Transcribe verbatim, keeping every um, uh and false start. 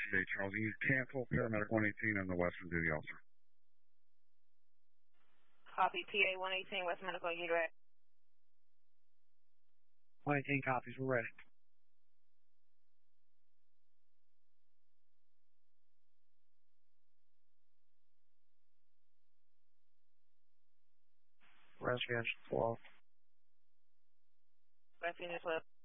Bay, Charles. You cancel paramedic one eighteen on the western duty officer. Copy, P A one eighteen, West Medical, you ready? one eighteen copies, we're ready. Rescue engine twelve. Rescue engine twelve.